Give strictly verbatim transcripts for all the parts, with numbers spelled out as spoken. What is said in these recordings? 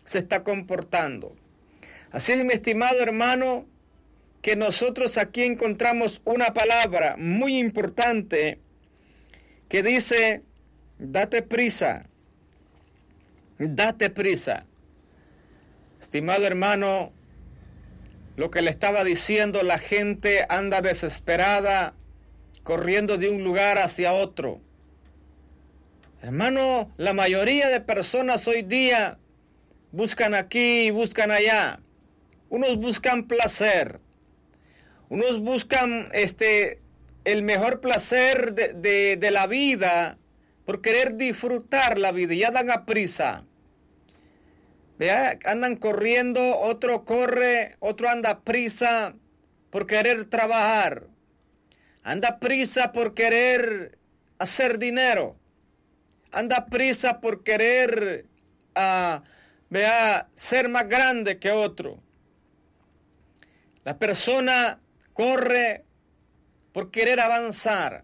se está comportando. Así es, mi estimado hermano, que nosotros aquí encontramos una palabra muy importante que dice, date prisa, date prisa. Estimado hermano, lo que le estaba diciendo, la gente anda desesperada, corriendo de un lugar hacia otro. Hermano, la mayoría de personas hoy día buscan aquí y buscan allá. Unos buscan placer. Unos buscan este, el mejor placer de, de, de la vida por querer disfrutar la vida. Y ya dan a prisa. Vea, andan corriendo, otro corre, otro anda a prisa por querer trabajar. Anda a prisa por querer hacer dinero. Anda prisa por querer uh, vea, ser más grande que otro. La persona corre por querer avanzar.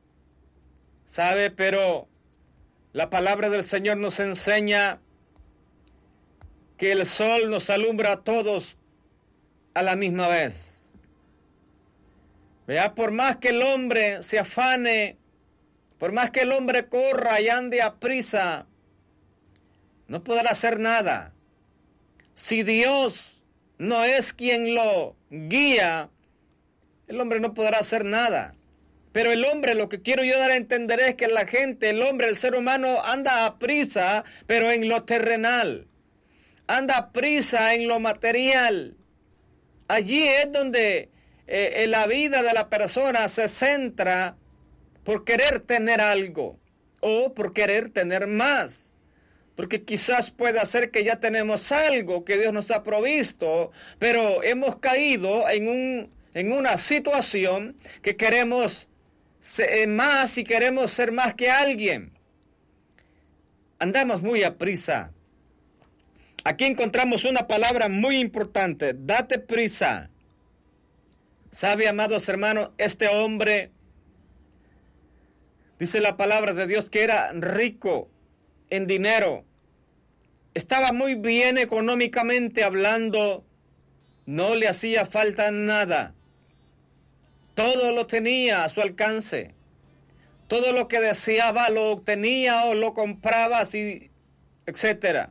¿Sabe? Pero la palabra del Señor nos enseña que el sol nos alumbra a todos a la misma vez. Vea, por más que el hombre se afane, por más que el hombre corra y ande a prisa, no podrá hacer nada. Si Dios no es quien lo guía, el hombre no podrá hacer nada. Pero el hombre, lo que quiero yo dar a entender es que la gente, el hombre, el ser humano anda a prisa, pero en lo terrenal. Anda a prisa en lo material. Allí es donde eh, la vida de la persona se centra por querer tener algo o por querer tener más. Porque quizás pueda ser que ya tenemos algo que Dios nos ha provisto, pero hemos caído en, un, en una situación que queremos ser más y queremos ser más que alguien. Andamos muy a prisa. Aquí encontramos una palabra muy importante, date prisa. ¿Sabe, amados hermanos? Este hombre, dice la palabra de Dios, que era rico en dinero. Estaba muy bien económicamente hablando, no le hacía falta nada. Todo lo tenía a su alcance. Todo lo que deseaba lo obtenía o lo compraba, así, etcétera.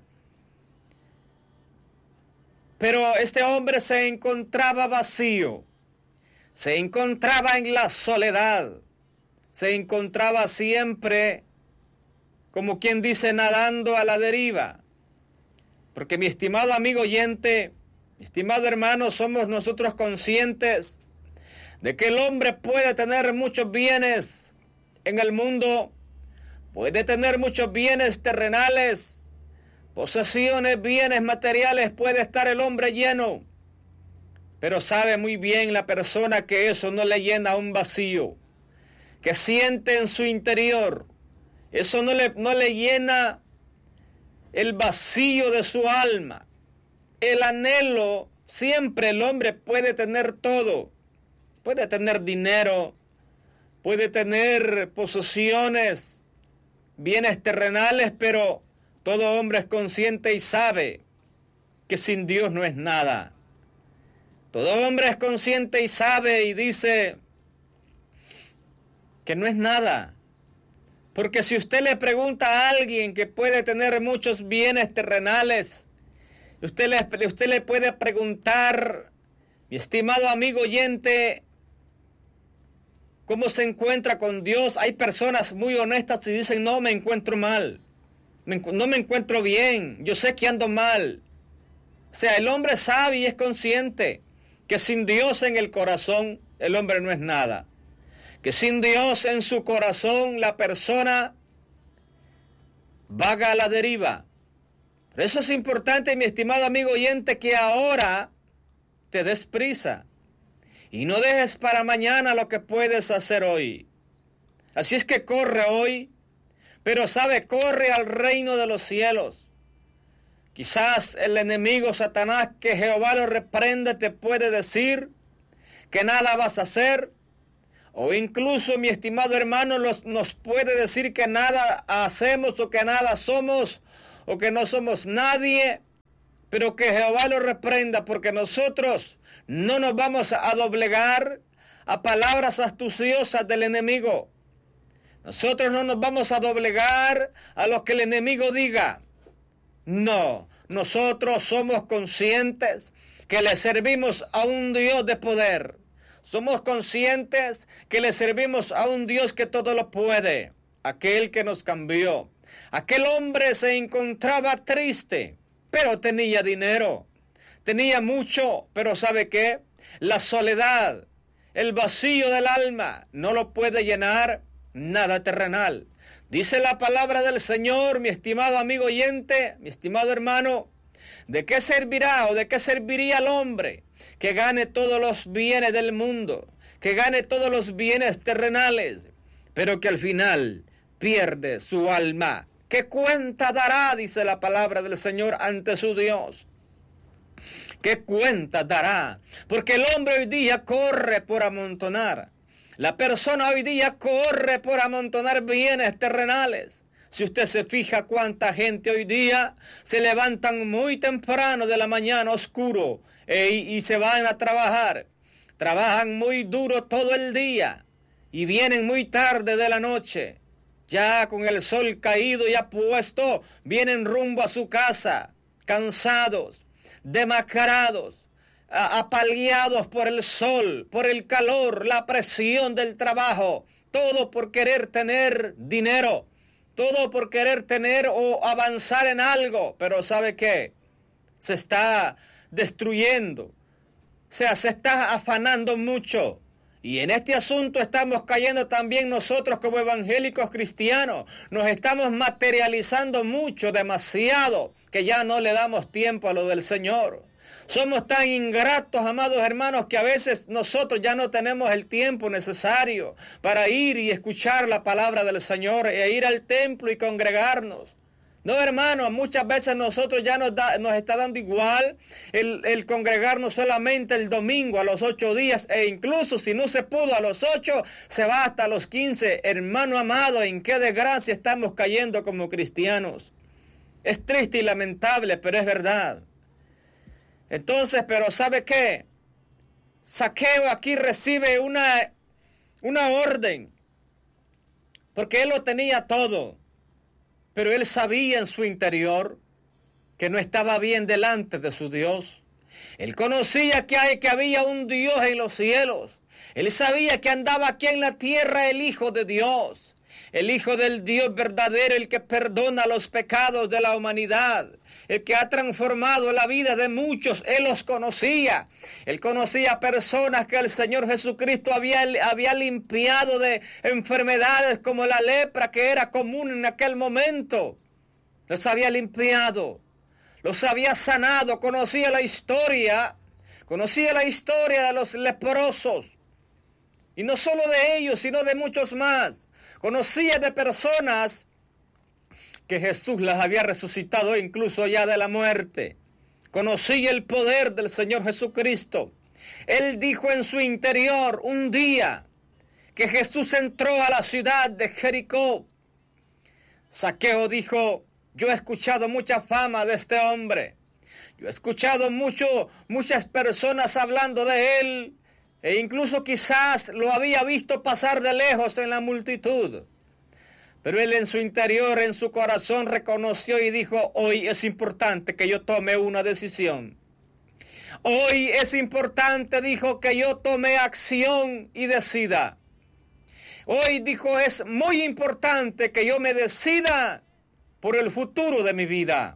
Pero este hombre se encontraba vacío, se encontraba en la soledad, se encontraba siempre, como quien dice, nadando a la deriva. Porque mi estimado amigo oyente, mi estimado hermano, somos nosotros conscientes de que el hombre puede tener muchos bienes en el mundo, puede tener muchos bienes terrenales, posesiones, bienes materiales, puede estar el hombre lleno, pero sabe muy bien la persona que eso no le llena un vacío, que siente en su interior, eso no le, no le llena el vacío de su alma, el anhelo. Siempre el hombre puede tener todo, puede tener dinero, puede tener posesiones, bienes terrenales, pero todo hombre es consciente y sabe que sin Dios no es nada. Todo hombre es consciente y sabe y dice que no es nada. Porque si usted le pregunta a alguien que puede tener muchos bienes terrenales, usted le, usted le puede preguntar, mi estimado amigo oyente, ¿cómo se encuentra con Dios? Hay personas muy honestas y dicen, no, me encuentro mal. No me encuentro bien, yo sé que ando mal. O sea, el hombre sabe y es consciente que sin Dios en el corazón el hombre no es nada. Que sin Dios en su corazón la persona vaga a la deriva. Por eso es importante, mi estimado amigo oyente, que ahora te des prisa y no dejes para mañana lo que puedes hacer hoy. Así es que corre hoy. Pero sabe, corre al reino de los cielos. Quizás el enemigo Satanás, que Jehová lo reprende, te puede decir que nada vas a hacer. O incluso, mi estimado hermano, los, nos puede decir que nada hacemos o que nada somos o que no somos nadie. pero que Jehová lo reprenda, porque nosotros no nos vamos a doblegar a palabras astuciosas del enemigo. Nosotros no nos vamos a doblegar a lo que el enemigo diga. No, nosotros somos conscientes que le servimos a un Dios de poder. Somos conscientes que le servimos a un Dios que todo lo puede, aquel que nos cambió. Aquel hombre se encontraba triste, pero tenía dinero. Tenía mucho, pero ¿sabe qué? La soledad, el vacío del alma, no lo puede llenar nada terrenal. Dice la palabra del Señor, mi estimado amigo oyente, mi estimado hermano, ¿de qué servirá o de qué serviría al hombre que gane todos los bienes del mundo, que gane todos los bienes terrenales, pero que al final pierde su alma? ¿Qué cuenta dará, dice la palabra del Señor, ante su Dios? ¿Qué cuenta dará? Porque el hombre hoy día corre por amontonar. La persona hoy día corre por amontonar bienes terrenales. Si usted se fija cuánta gente hoy día se levantan muy temprano de la mañana oscuro e, y se van a trabajar. Trabajan muy duro todo el día y vienen muy tarde de la noche. Ya con el sol caído y apuesto, vienen rumbo a su casa, cansados, demacrados, apaleados por el sol, por el calor, la presión del trabajo, todo por querer tener dinero, todo por querer tener o avanzar en algo, pero ¿sabe qué? Se está destruyendo, o sea, se está afanando mucho. Y en este asunto estamos cayendo también nosotros como evangélicos cristianos. Nos estamos materializando mucho, demasiado, que ya no le damos tiempo a lo del Señor. Somos tan ingratos, amados hermanos, que a veces nosotros ya no tenemos el tiempo necesario para ir y escuchar la palabra del Señor e ir al templo y congregarnos. No, hermanos, muchas veces nosotros ya nos, da, nos está dando igual el, el congregarnos solamente el domingo a los ocho días, e incluso si no se pudo a los ocho, se va hasta los quince. Hermano amado, ¿en qué desgracia estamos cayendo como cristianos? Es triste y lamentable, pero es verdad. Entonces, pero ¿sabe qué? Zaqueo aquí recibe una, una orden, porque él lo tenía todo. Pero él sabía en su interior que no estaba bien delante de su Dios. Él conocía que, hay, que había un Dios en los cielos. Él sabía que andaba aquí en la tierra el Hijo de Dios. El Hijo del Dios verdadero, el que perdona los pecados de la humanidad. El que ha transformado la vida de muchos. Él los conocía. Él conocía personas que el Señor Jesucristo había, había limpiado de enfermedades como la lepra, que era común en aquel momento. Los había limpiado. Los había sanado. Conocía la historia. Conocía la historia de los leprosos. Y no solo de ellos, sino de muchos más. Conocía de personas que Jesús las había resucitado incluso ya de la muerte. Conocía el poder del Señor Jesucristo. Él dijo en su interior un día que Jesús entró a la ciudad de Jericó. Zaqueo dijo: yo he escuchado mucha fama de este hombre. Yo he escuchado mucho, muchas personas hablando de él. E incluso quizás lo había visto pasar de lejos en la multitud. Pero él en su interior, en su corazón, reconoció y dijo: hoy es importante que yo tome una decisión. Hoy es importante, dijo, que yo tome acción y decida. Hoy, dijo, es muy importante que yo me decida por el futuro de mi vida.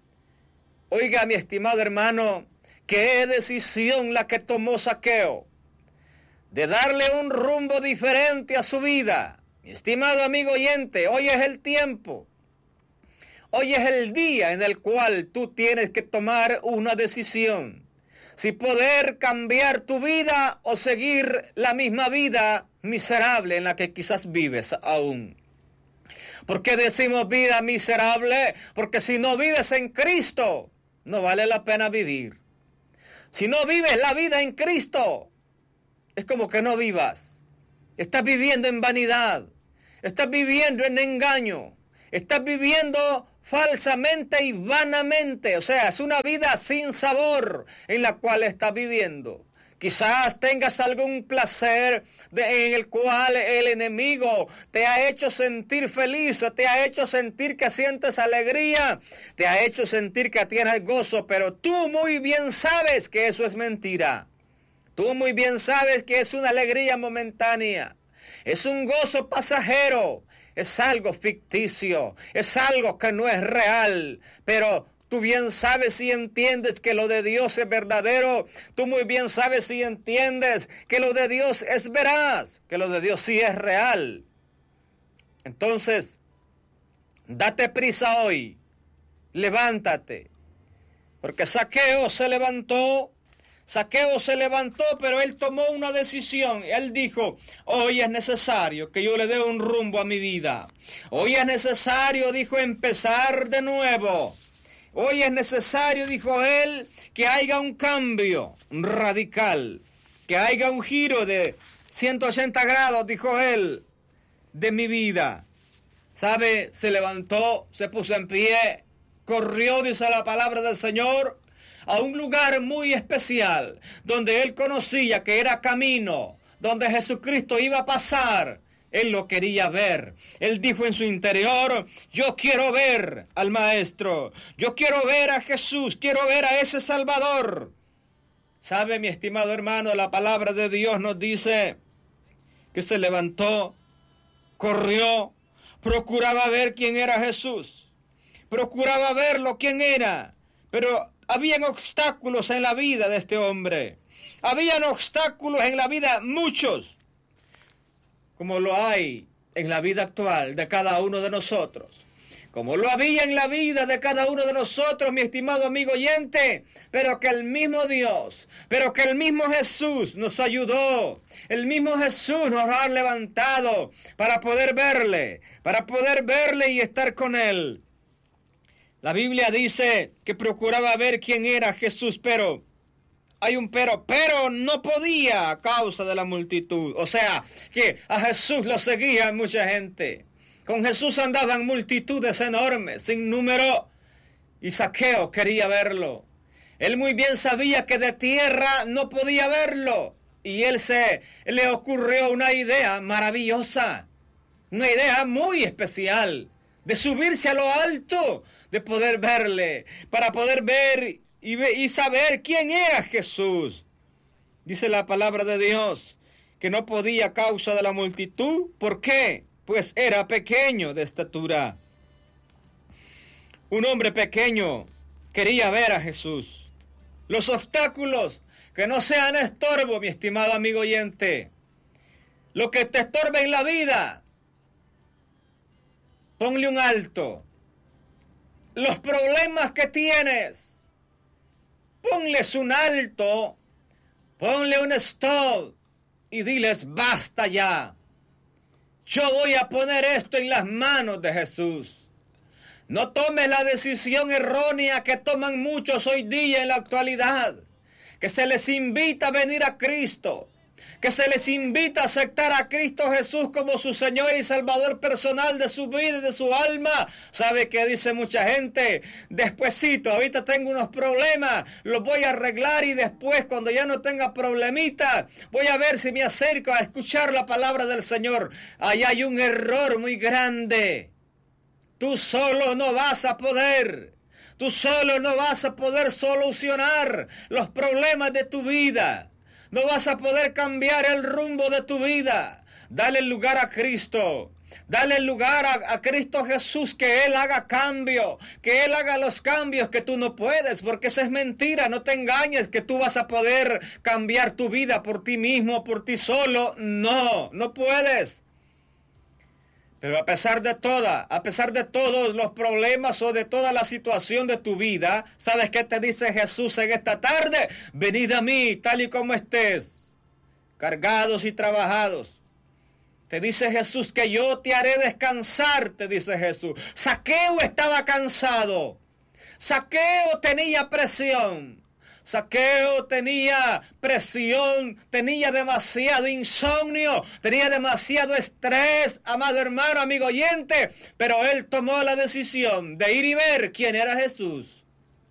Oiga, mi estimado hermano, qué decisión la que tomó Zaqueo, de darle un rumbo diferente a su vida. Mi estimado amigo oyente, hoy es el tiempo. Hoy es el día en el cual tú tienes que tomar una decisión. Si poder cambiar tu vida o seguir la misma vida miserable en la que quizás vives aún. ¿Por qué decimos vida miserable? Porque si no vives en Cristo, no vale la pena vivir. Si no vives la vida en Cristo, es como que no vivas. Estás viviendo en vanidad. Estás viviendo en engaño. Estás viviendo falsamente y vanamente. O sea, es una vida sin sabor en la cual estás viviendo. Quizás tengas algún placer de, en el cual el enemigo te ha hecho sentir feliz, te ha hecho sentir que sientes alegría, te ha hecho sentir que tienes gozo, pero tú muy bien sabes que eso es mentira. Tú muy bien sabes que es una alegría momentánea, es un gozo pasajero, es algo ficticio, es algo que no es real, pero tú bien sabes y entiendes que lo de Dios es verdadero. Tú muy bien sabes y entiendes que lo de Dios es veraz, que lo de Dios sí es real. Entonces, date prisa hoy, levántate, porque Zaqueo se levantó. Zaqueo se levantó, pero él tomó una decisión. Él dijo, hoy es necesario que yo le dé un rumbo a mi vida. Hoy es necesario, dijo, empezar de nuevo. Hoy es necesario, dijo él, que haya un cambio radical, que haya un giro de ciento ochenta grados, dijo él, de mi vida. ¿Sabe? Se levantó, se puso en pie, corrió, dice la palabra del Señor, a un lugar muy especial, donde él conocía que era camino, donde Jesucristo iba a pasar. Él lo quería ver. Él dijo en su interior, yo quiero ver al Maestro, yo quiero ver a Jesús, quiero ver a ese Salvador. ¿Sabe, mi estimado hermano? La palabra de Dios nos dice que se levantó, corrió, procuraba ver quién era Jesús, procuraba verlo quién era, pero habían obstáculos en la vida de este hombre. Habían obstáculos en la vida, muchos, como lo hay en la vida actual de cada uno de nosotros. Como lo había en la vida de cada uno de nosotros, mi estimado amigo oyente, pero que el mismo Dios, pero que el mismo Jesús nos ayudó, el mismo Jesús nos ha levantado para poder verle, para poder verle y estar con él. La Biblia dice que procuraba ver quién era Jesús, pero hay un pero, pero no podía a causa de la multitud. O sea, que a Jesús lo seguía mucha gente. Con Jesús andaban multitudes enormes, sin número, y Zaqueo quería verlo. Él muy bien sabía que de tierra no podía verlo, y él se le ocurrió una idea maravillosa, una idea muy especial, de subirse a lo alto, de poder verle, para poder ver y, ve, y saber quién era Jesús. Dice la palabra de Dios que no podía a causa de la multitud. ¿Por qué? Pues era pequeño de estatura. Un hombre pequeño quería ver a Jesús. Los obstáculos que no sean estorbo, mi estimado amigo oyente. Lo que te estorbe en la vida, ponle un alto. Los problemas que tienes, ponles un alto, ponle un stop y diles basta ya. Yo voy a poner esto en las manos de Jesús. No tomes la decisión errónea que toman muchos hoy día en la actualidad, que se les invita a venir a Cristo, que se les invita a aceptar a Cristo Jesús como su Señor y Salvador personal de su vida y de su alma. ¿Sabe qué dice mucha gente? Despuésito, ahorita tengo unos problemas, los voy a arreglar y después, cuando ya no tenga problemitas, voy a ver si me acerco a escuchar la palabra del Señor. Ahí hay un error muy grande. Tú solo no vas a poder. Tú solo no vas a poder solucionar los problemas de tu vida. No vas a poder cambiar el rumbo de tu vida. Dale el lugar a Cristo. Dale el lugar a, a Cristo Jesús, que Él haga cambio, que Él haga los cambios que tú no puedes, porque eso es mentira. No te engañes que tú vas a poder cambiar tu vida por ti mismo, por ti solo. No, no puedes. Pero a pesar de toda, a pesar de todos los problemas o de toda la situación de tu vida, ¿sabes qué te dice Jesús en esta tarde? Venid a mí, tal y como estés, cargados y trabajados. Te dice Jesús que yo te haré descansar, te dice Jesús. Zaqueo estaba cansado. Zaqueo tenía presión. Zaqueo tenía presión, tenía demasiado insomnio, tenía demasiado estrés, amado hermano, amigo oyente, pero él tomó la decisión de ir y ver quién era Jesús.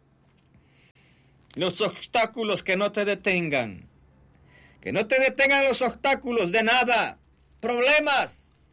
Los obstáculos que no te detengan, que no te detengan los obstáculos de nada, problemas,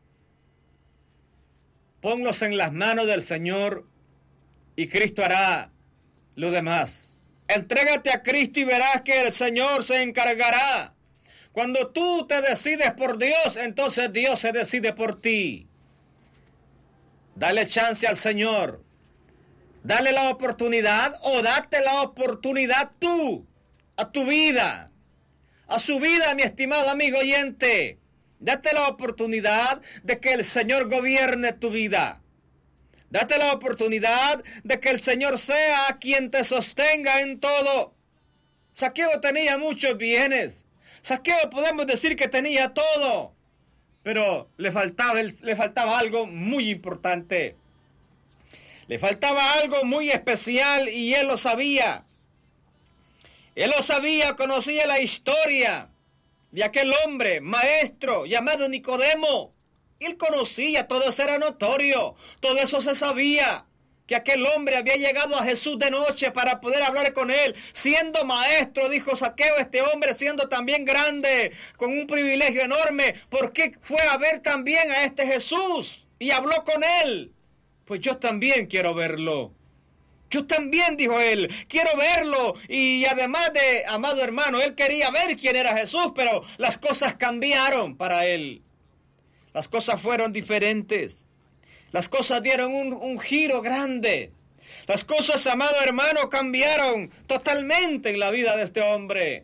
ponlos en las manos del Señor y Cristo hará lo demás. Entrégate a Cristo y verás que el Señor se encargará. Cuando tú te decides por Dios, entonces Dios se decide por ti. Dale chance al Señor. Dale la oportunidad o date la oportunidad tú, a tu vida, a su vida, mi estimado amigo oyente. Date la oportunidad de que el Señor gobierne tu vida. Date la oportunidad de que el Señor sea quien te sostenga en todo. Zaqueo tenía muchos bienes. Zaqueo podemos decir que tenía todo. Pero le faltaba, le faltaba algo muy importante. Le faltaba algo muy especial y él lo sabía. Él lo sabía, conocía la historia de aquel hombre maestro llamado Nicodemo. Él conocía, todo eso era notorio, todo eso se sabía, que aquel hombre había llegado a Jesús de noche para poder hablar con él, siendo maestro, dijo Zaqueo, este hombre siendo también grande, con un privilegio enorme, ¿por qué fue a ver también a este Jesús? Y habló con él, pues yo también quiero verlo. Yo también, dijo él, quiero verlo. Y además de, amado hermano, él quería ver quién era Jesús, pero las cosas cambiaron para él. Las cosas fueron diferentes. Las cosas dieron un, un giro grande. Las cosas, amado hermano, cambiaron totalmente en la vida de este hombre.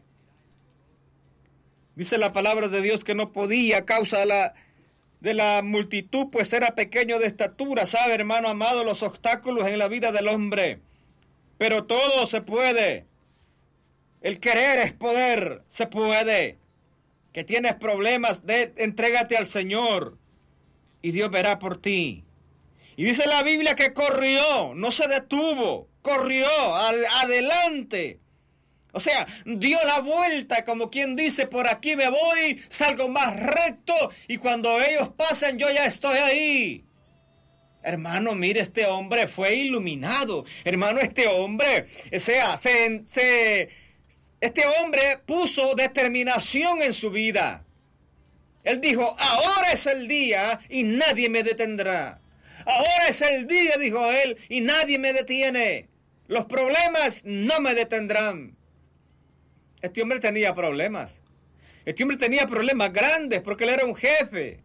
Dice la palabra de Dios que no podía a causa de la, de la multitud, pues era pequeño de estatura. Sabe, hermano amado, los obstáculos en la vida del hombre. Pero todo se puede. El querer es poder. Se puede. Que tienes problemas, de, entrégate al Señor y Dios verá por ti. Y dice la Biblia que corrió, no se detuvo, corrió al, adelante. O sea, dio la vuelta, como quien dice, por aquí me voy, salgo más recto y cuando ellos pasen yo ya estoy ahí. Hermano, mire, este hombre fue iluminado. Hermano, este hombre, o sea, se... se Este hombre puso determinación en su vida. Él dijo, ahora es el día y nadie me detendrá. Ahora es el día, dijo él, y nadie me detiene. Los problemas no me detendrán. Este hombre tenía problemas. Este hombre tenía problemas grandes porque él era un jefe.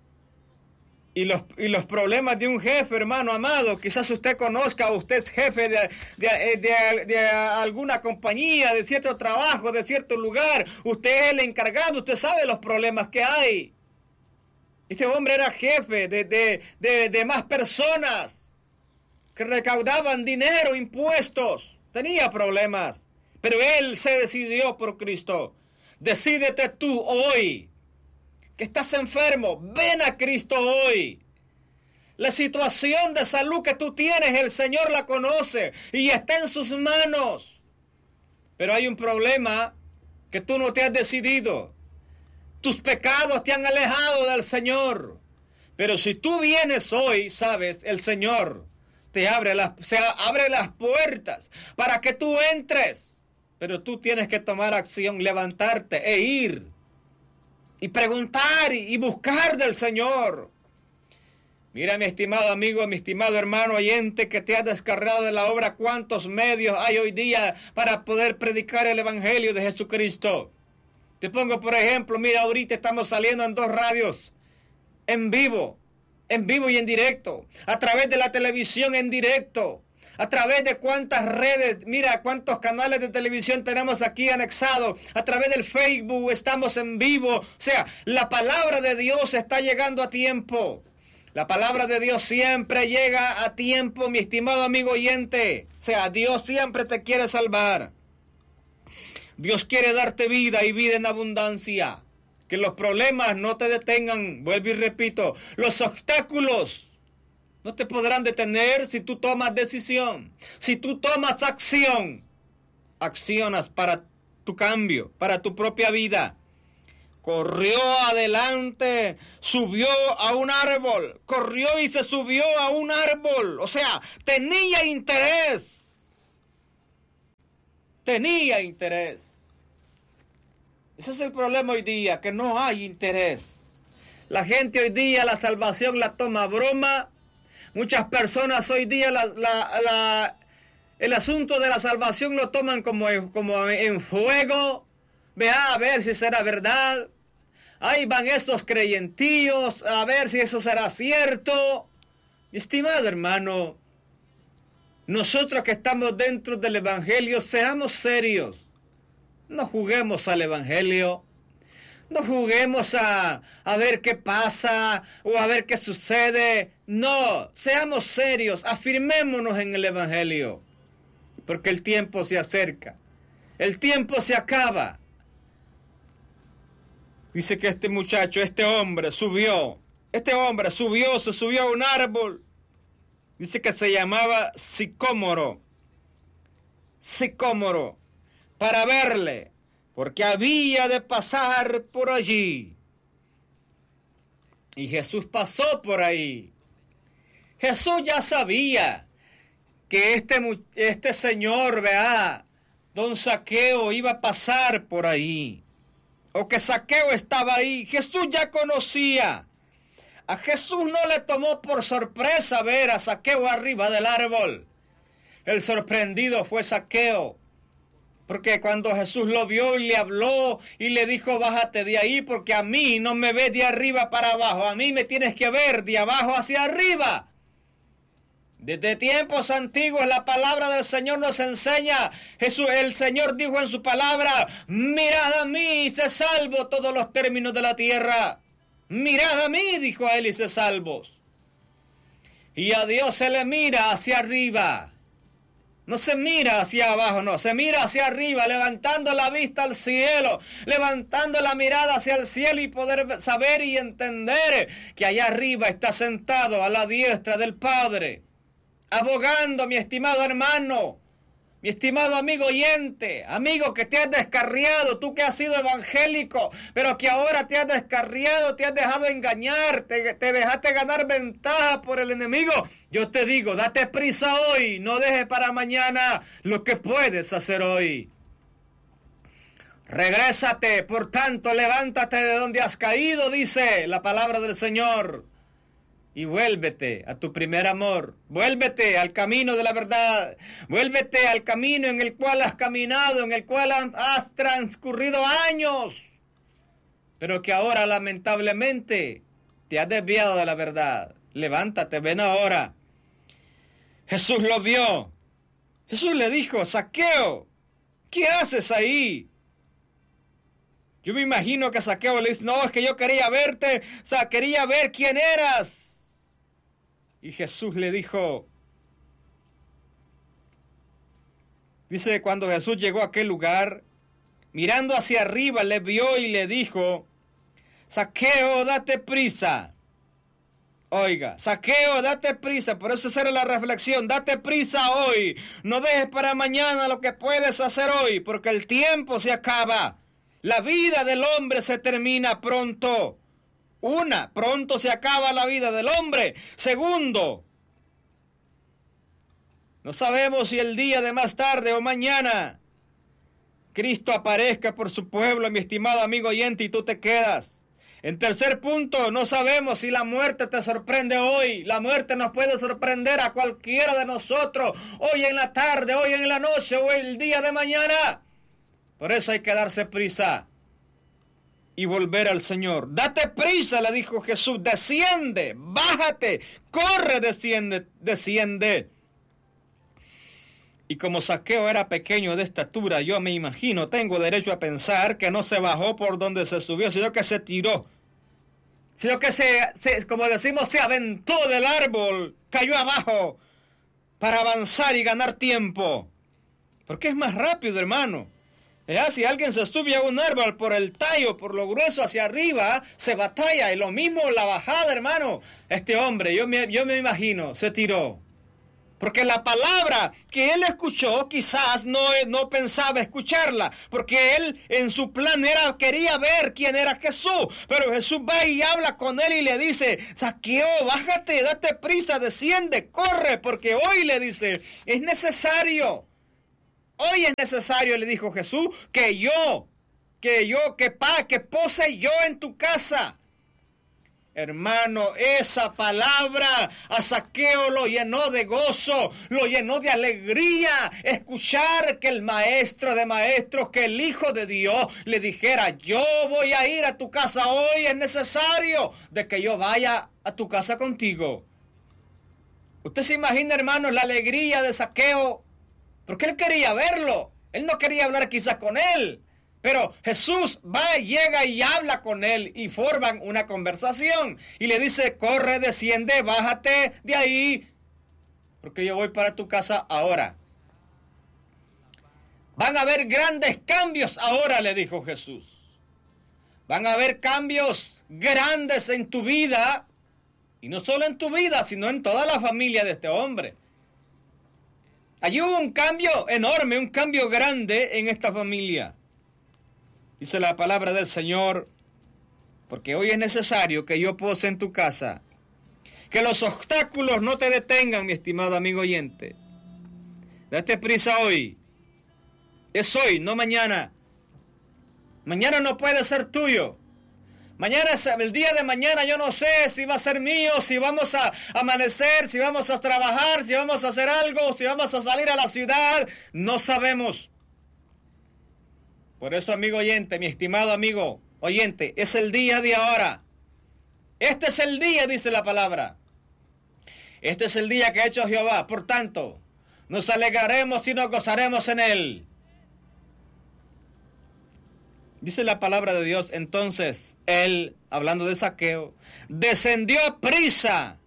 Y los, y los problemas de un jefe, hermano amado, quizás usted conozca, usted es jefe de, de, de, de alguna compañía, de cierto trabajo, de cierto lugar. Usted es el encargado, usted sabe los problemas que hay. Este hombre era jefe de, de, de, de más personas que recaudaban dinero, impuestos. Tenía problemas, pero él se decidió por Cristo. Decídete tú hoy. Que estás enfermo, ven a Cristo hoy. La situación de salud que tú tienes, el Señor la conoce y está en sus manos. Pero hay un problema que tú no te has decidido. Tus pecados te han alejado del Señor. Pero si tú vienes hoy, sabes, el Señor te abre las, se abre las puertas para que tú entres. Pero tú tienes que tomar acción, levantarte e ir. Y preguntar y buscar del Señor. Mira, mi estimado amigo, mi estimado hermano oyente que te has descargado de la obra, cuántos medios hay hoy día para poder predicar el Evangelio de Jesucristo. Te pongo por ejemplo, mira, ahorita estamos saliendo en dos radios, en vivo, en vivo y en directo, a través de la televisión en directo, a través de cuántas redes, mira cuántos canales de televisión tenemos aquí anexados, a través del Facebook estamos en vivo. O sea, la palabra de Dios está llegando a tiempo. La palabra de Dios siempre llega a tiempo, mi estimado amigo oyente. O sea, Dios siempre te quiere salvar. Dios quiere darte vida y vida en abundancia. Que los problemas no te detengan, vuelvo y repito, los obstáculos no te podrán detener si tú tomas decisión, si tú tomas acción. accionas para tu cambio, para tu propia vida. Corrió adelante, subió a un árbol, corrió y se subió a un árbol. O sea, tenía interés. Tenía interés. Ese es el problema hoy día, que no hay interés. La gente hoy día la salvación la toma a broma. Muchas personas hoy día la, la, la, el asunto de la salvación lo toman como, como en fuego. Vea a ver si será verdad. Ahí van estos creyentíos a ver si eso será cierto. Mi estimado hermano, nosotros que estamos dentro del Evangelio, seamos serios. No juguemos al Evangelio. No juguemos a, a ver qué pasa o a ver qué sucede. No, seamos serios, afirmémonos en el Evangelio. Porque el tiempo se acerca. El tiempo se acaba. Dice que este muchacho, este hombre subió. Este hombre subió, se subió a un árbol. Dice que se llamaba sicómoro. Sicómoro. Para verle. Porque había de pasar por allí. Y Jesús pasó por ahí. Jesús ya sabía que este, este señor, vea, don Zaqueo iba a pasar por ahí. O que Zaqueo estaba ahí. Jesús ya conocía. A Jesús no le tomó por sorpresa ver a Zaqueo arriba del árbol. El sorprendido fue Zaqueo. Porque cuando Jesús lo vio y le habló y le dijo, bájate de ahí porque a mí no me ves de arriba para abajo. A mí me tienes que ver de abajo hacia arriba. Desde tiempos antiguos la palabra del Señor nos enseña. Jesús, el Señor dijo en su palabra, mirad a mí y sé salvo todos los términos de la tierra. Mirad a mí, dijo a él, y sé salvos. Y a Dios se le mira hacia arriba. No se mira hacia abajo, no, se mira hacia arriba, levantando la vista al cielo, levantando la mirada hacia el cielo y poder saber y entender que allá arriba está sentado a la diestra del Padre. Abogando, mi estimado hermano, mi estimado amigo oyente, amigo que te has descarriado, tú que has sido evangélico, pero que ahora te has descarriado, te has dejado engañar, te, te dejaste ganar ventaja por el enemigo. Yo te digo, date prisa hoy, no dejes para mañana lo que puedes hacer hoy. Regrésate, por tanto, levántate de donde has caído, dice la palabra del Señor. Y vuélvete a tu primer amor, vuélvete al camino de la verdad, vuélvete al camino en el cual has caminado, en el cual has transcurrido años, pero que ahora lamentablemente te has desviado de la verdad. Levántate, ven ahora. Jesús lo vio. Jesús le dijo, Zaqueo, ¿qué haces ahí? Yo me imagino que Zaqueo le dice, no, es que yo quería verte, o sea, quería ver quién eras. Y Jesús le dijo, dice, cuando Jesús llegó a aquel lugar, mirando hacia arriba, le vio y le dijo, Zaqueo, date prisa. Oiga, Zaqueo, date prisa. Por eso esa era la reflexión. Date prisa hoy. No dejes para mañana lo que puedes hacer hoy, porque el tiempo se acaba. La vida del hombre se termina pronto. Una, pronto se acaba la vida del hombre. Segundo, no sabemos si el día de más tarde o mañana Cristo aparezca por su pueblo, mi estimado amigo oyente, y tú te quedas. En tercer punto, no sabemos si la muerte te sorprende hoy. La muerte nos puede sorprender a cualquiera de nosotros, hoy en la tarde, hoy en la noche, o el día de mañana. Por eso hay que darse prisa y volver al Señor. Date prisa, le dijo Jesús, desciende, bájate, corre, desciende, desciende. Y como Zaqueo era pequeño de estatura, yo me imagino, tengo derecho a pensar que no se bajó por donde se subió, sino que se tiró. Sino que se, se como decimos, se aventó del árbol, cayó abajo para avanzar y ganar tiempo. Porque es más rápido, hermano. Ya, si alguien se sube a un árbol por el tallo, por lo grueso hacia arriba, se batalla. Y lo mismo la bajada, hermano. Este hombre, yo me, yo me imagino, se tiró. Porque la palabra que él escuchó quizás no, no pensaba escucharla, porque él en su plan era, quería ver quién era Jesús. Pero Jesús va y habla con él y le dice: Zaqueo, bájate, date prisa, desciende, corre, porque hoy, le dice, es necesario. Hoy es necesario, le dijo Jesús, que yo, que yo, que pa, que pose yo en tu casa. Hermano, esa palabra a Zaqueo lo llenó de gozo, lo llenó de alegría, escuchar que el maestro de maestros, que el Hijo de Dios le dijera: yo voy a ir a tu casa hoy, es necesario de que yo vaya a tu casa contigo. Usted se imagina, hermanos, la alegría de Zaqueo, porque él quería verlo, él no quería hablar quizás con él. Pero Jesús va, llega y habla con él y forman una conversación. Y le dice: corre, desciende, bájate de ahí, porque yo voy para tu casa ahora. Van a haber grandes cambios ahora, le dijo Jesús. Van a haber cambios grandes en tu vida. Y no solo en tu vida, sino en toda la familia de este hombre. Allí hubo un cambio enorme, un cambio grande en esta familia. Dice la palabra del Señor: porque hoy es necesario que yo pose en tu casa. Que los obstáculos no te detengan, mi estimado amigo oyente. Date prisa hoy. Es hoy, no mañana. Mañana no puede ser tuyo. Mañana, el día de mañana, yo no sé si va a ser mío, si vamos a amanecer, si vamos a trabajar, si vamos a hacer algo, si vamos a salir a la ciudad. No sabemos. Por eso, amigo oyente, mi estimado amigo oyente, es el día de ahora. Este es el día, dice la palabra. Este es el día que ha hecho Jehová. Por tanto, nos alegraremos y nos gozaremos en él. Dice la palabra de Dios: entonces él, hablando de Zaqueo, descendió a prisa.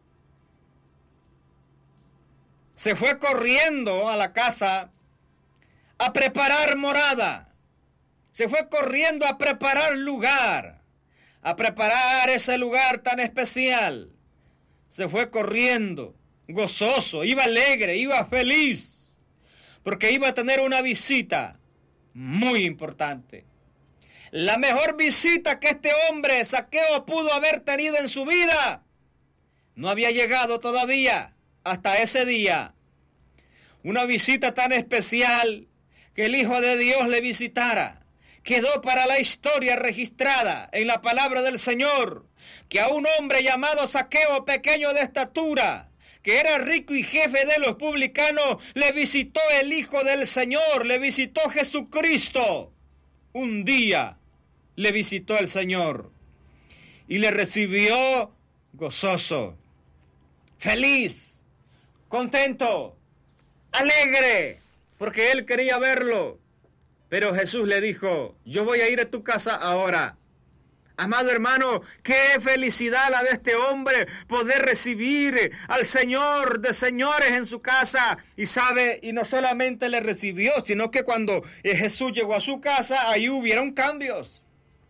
Se fue corriendo a la casa a preparar morada. Se fue corriendo a preparar lugar, a preparar ese lugar tan especial. Se fue corriendo, gozoso, iba alegre, iba feliz, porque iba a tener una visita muy importante. La mejor visita que este hombre, Zaqueo, pudo haber tenido en su vida. No había llegado todavía hasta ese día. Una visita tan especial que el Hijo de Dios le visitara. Quedó para la historia registrada en la palabra del Señor que a un hombre llamado Zaqueo, pequeño de estatura, que era rico y jefe de los publicanos, le visitó el Hijo del Señor, le visitó Jesucristo. Un día le visitó el Señor y le recibió gozoso, feliz, contento, alegre, porque él quería verlo. Pero Jesús le dijo: yo voy a ir a tu casa ahora. Amado hermano, qué felicidad la de este hombre poder recibir al Señor de señores en su casa. Y sabe, y no solamente le recibió, sino que cuando Jesús llegó a su casa, ahí hubieron cambios.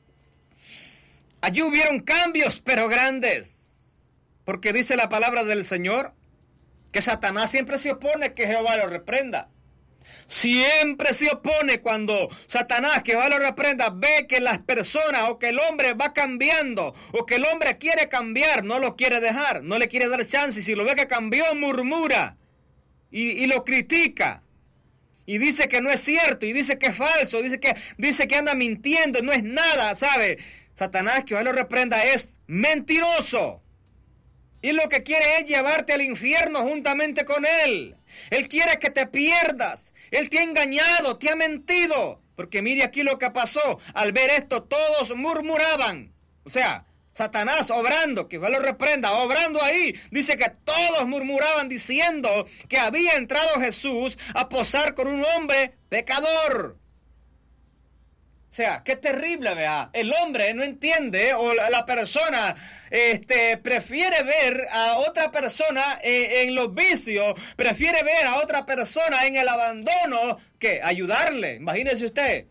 Allí hubieron cambios, pero grandes. Porque dice la palabra del Señor que Satanás siempre se opone que Jehová lo reprenda. Siempre se opone cuando Satanás, que Jehová lo reprenda, ve que las personas o que el hombre va cambiando o que el hombre quiere cambiar, no lo quiere dejar, no le quiere dar chance. Y si lo ve que cambió, murmura y, y lo critica. Y dice que no es cierto, y dice que es falso, dice que, dice que anda mintiendo, no es nada, ¿sabe? Satanás, que Jehová lo reprenda, es mentiroso. Y lo que quiere es llevarte al infierno juntamente con él. Él quiere que te pierdas. Él te ha engañado, te ha mentido. Porque mire aquí lo que pasó. Al ver esto, todos murmuraban. O sea, Satanás obrando, que Jehová lo reprenda, obrando ahí. Dice que todos murmuraban diciendo que había entrado Jesús a posar con un hombre pecador. O sea, qué terrible, vea. El hombre no entiende, o la, la persona este, prefiere ver a otra persona en, en los vicios, prefiere ver a otra persona en el abandono que ayudarle. Imagínese usted.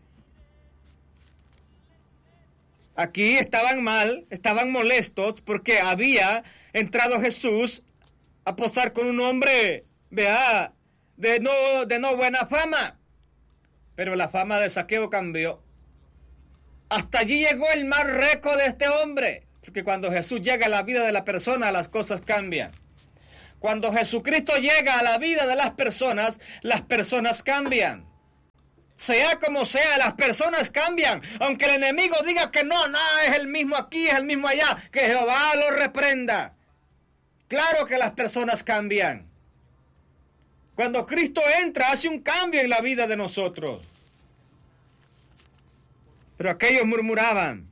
Aquí estaban mal, estaban molestos porque había entrado Jesús a posar con un hombre vea, de no, de no buena fama. Pero la fama de Zaqueo cambió. Hasta allí llegó el mal récord de este hombre. Porque cuando Jesús llega a la vida de la persona, las cosas cambian. Cuando Jesucristo llega a la vida de las personas, las personas cambian. Sea como sea, las personas cambian. Aunque el enemigo diga que no, no, es el mismo aquí, es el mismo allá. Que Jehová lo reprenda. Claro que las personas cambian. Cuando Cristo entra, hace un cambio en la vida de nosotros. Pero aquellos murmuraban.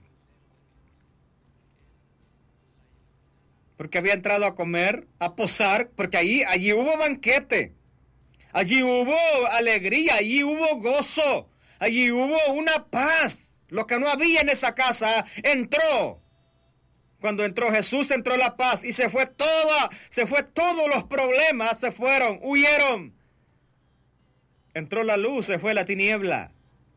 Porque había entrado a comer, a posar, porque allí, allí hubo banquete. Allí hubo alegría, allí hubo gozo. Allí hubo una paz. Lo que no había en esa casa entró. Cuando entró Jesús, entró la paz y se fue toda, se fue todos los problemas, se fueron, huyeron. Entró la luz, se fue la tiniebla.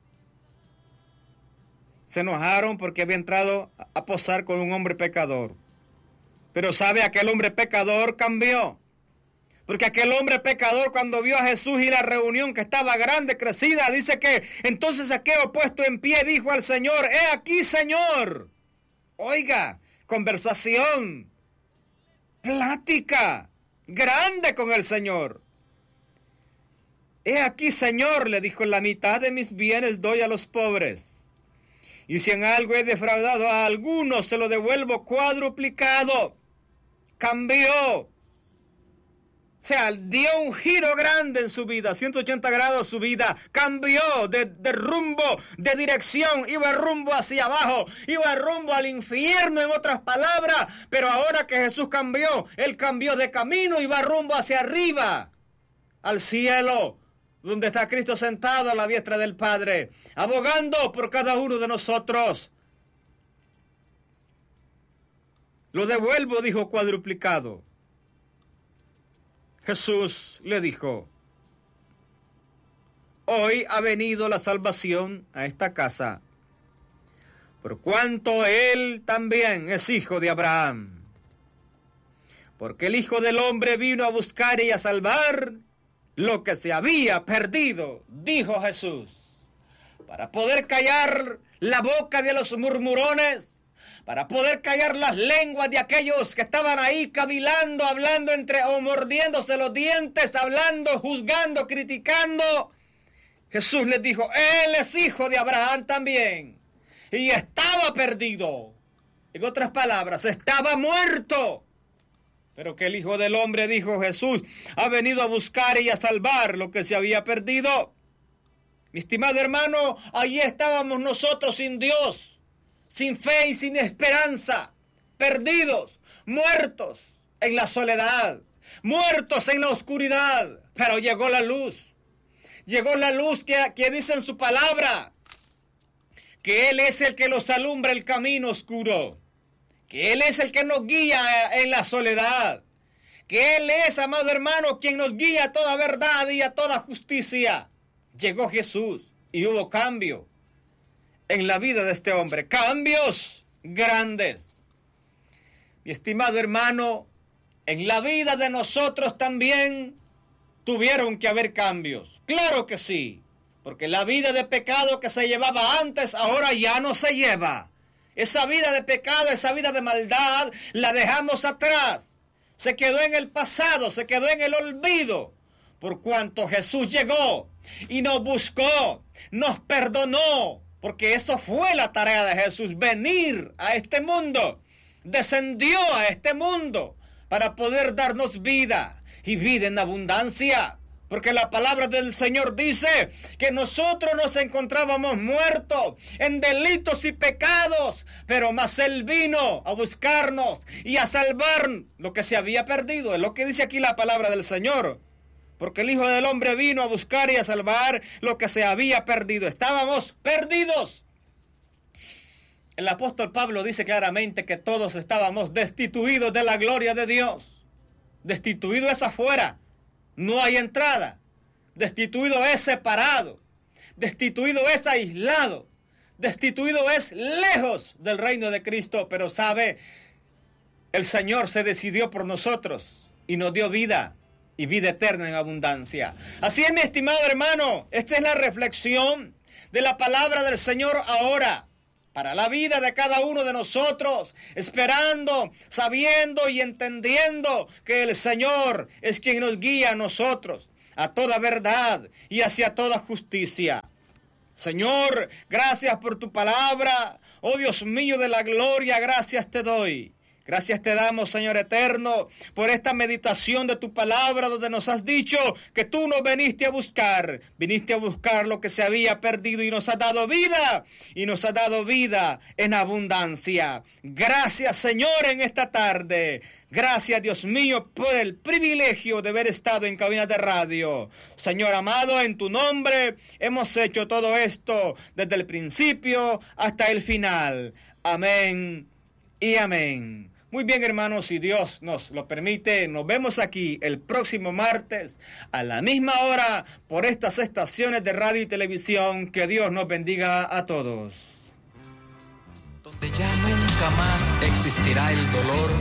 Se enojaron porque había entrado a posar con un hombre pecador. Pero sabe, aquel hombre pecador cambió. Porque aquel hombre pecador, cuando vio a Jesús y la reunión que estaba grande, crecida, dice que entonces Zaqueo, puesto en pie, dijo al Señor: he aquí, Señor. Oiga, conversación, plática grande con el Señor. He aquí, Señor, le dijo, la mitad de mis bienes doy a los pobres. Y si en algo he defraudado a alguno, se lo devuelvo cuadruplicado. Cambió. O sea, dio un giro grande en su vida, ciento ochenta grados su vida. Cambió de, de rumbo, de dirección. Iba rumbo hacia abajo, iba rumbo al infierno, en otras palabras. Pero ahora que Jesús cambió, Él cambió de camino y va rumbo hacia arriba, al cielo, donde está Cristo sentado a la diestra del Padre, abogando por cada uno de nosotros. Lo devuelvo, dijo, cuadruplicado. Jesús le dijo: hoy ha venido la salvación a esta casa, por cuanto él también es hijo de Abraham. Porque el Hijo del Hombre vino a buscar y a salvar lo que se había perdido, dijo Jesús, para poder callar la boca de los murmurones, para poder callar las lenguas de aquellos que estaban ahí cavilando, hablando entre o mordiéndose los dientes, hablando, juzgando, criticando. Jesús les dijo: él es hijo de Abraham también, y estaba perdido. En otras palabras, estaba muerto. Pero que el Hijo del Hombre, dijo Jesús, ha venido a buscar y a salvar lo que se había perdido. Mi estimado hermano, allí estábamos nosotros sin Dios, sin fe y sin esperanza, perdidos, muertos en la soledad, muertos en la oscuridad. Pero llegó la luz, llegó la luz que, que dice en su palabra, que Él es el que nos alumbra el camino oscuro, que Él es el que nos guía en la soledad, que Él es, amado hermano, quien nos guía a toda verdad y a toda justicia. Llegó Jesús y hubo cambio en la vida de este hombre, cambios grandes. Mi estimado hermano, en la vida de nosotros también tuvieron que haber cambios. Claro que sí, porque la vida de pecado que se llevaba antes, ahora ya no se lleva. Esa vida de pecado, esa vida de maldad, la dejamos atrás. Se quedó en el pasado, se quedó en el olvido. Por cuanto Jesús llegó y nos buscó, nos perdonó, porque eso fue la tarea de Jesús, venir a este mundo. Descendió a este mundo para poder darnos vida y vida en abundancia. Porque la palabra del Señor dice que nosotros nos encontrábamos muertos en delitos y pecados, pero más Él vino a buscarnos y a salvar lo que se había perdido. Es lo que dice aquí la palabra del Señor. Porque el Hijo del Hombre vino a buscar y a salvar lo que se había perdido. Estábamos perdidos. El apóstol Pablo dice claramente que todos estábamos destituidos de la gloria de Dios. Destituido es afuera. No hay entrada. Destituido es separado. Destituido es aislado. Destituido es lejos del reino de Cristo. Pero sabe, el Señor se decidió por nosotros y nos dio vida. y vida eterna en abundancia. Así es, mi estimado hermano, esta es la reflexión de la palabra del Señor ahora, para la vida de cada uno de nosotros, esperando, sabiendo y entendiendo que el Señor es quien nos guía a nosotros a toda verdad y hacia toda justicia. Señor, gracias por tu palabra. Oh Dios mío de la gloria, gracias te doy. Gracias te damos, Señor eterno, por esta meditación de tu palabra donde nos has dicho que tú nos viniste a buscar. Viniste a buscar lo que se había perdido y nos has dado vida. Y nos has dado vida en abundancia. Gracias, Señor, en esta tarde. Gracias, Dios mío, por el privilegio de haber estado en cabinas de radio. Señor amado, en tu nombre hemos hecho todo esto desde el principio hasta el final. Amén y amén. Muy bien, hermanos, si Dios nos lo permite, nos vemos aquí el próximo martes a la misma hora por estas estaciones de radio y televisión. Que Dios nos bendiga a todos. Donde ya nunca más existirá el dolor